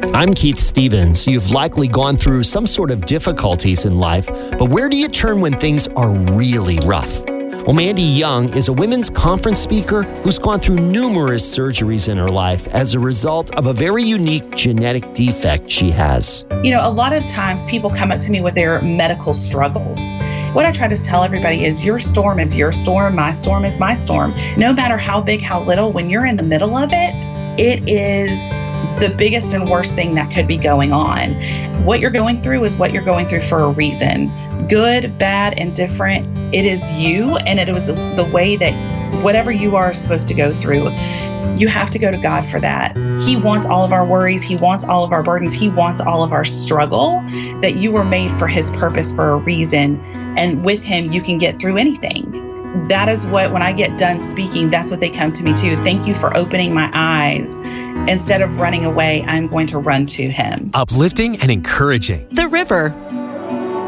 I'm Keith Stevens. You've likely gone through some sort of difficulties in life, but where do you turn when things are really rough? Well, Mandy Young is a women's conference speaker who's gone through numerous surgeries in her life as a result of a very unique genetic defect she has. You know, a lot of times people come up to me with their medical struggles. What I try to tell everybody is your storm is your storm, my storm is my storm. No matter how big, how little, when you're in the middle of it, it is the biggest and worst thing that could be going on. What you're going through is what you're going through for a reason. Good, bad, and different. It is you, and it was the way that whatever you are supposed to go through, you have to go to God for that. He wants all of our worries. He wants all of our burdens. He wants all of our struggle, that you were made for His purpose for a reason. And with Him, you can get through anything. That is what, when I get done speaking, that's what they come to me to. Thank you for opening my eyes. Instead of running away, I'm going to run to Him. Uplifting and encouraging. The River,